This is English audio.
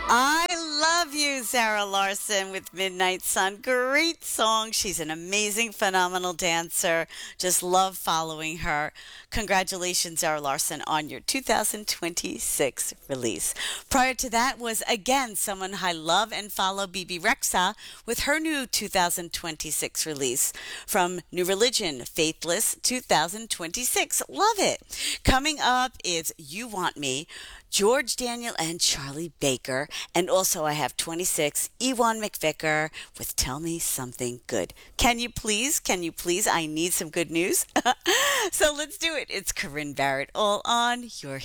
I love you, Sarah Larson with Midnight Sun. Great song. She's an amazing, phenomenal dancer. Just love following her. Congratulations, Sarah Larson, on your 2026 release. Prior to that was again someone I love and follow, BB Rexa, with her new 2026 release from New Religion, Faithless 2026. Love it. Coming up is You Want Me, George Daniel and Charlie Baker. And also, I have 26, Ewan McVicker with Tell Me Something Good. Can you please? Can you please? I need some good news. So let's do it. It's Corinne Barrett, all on your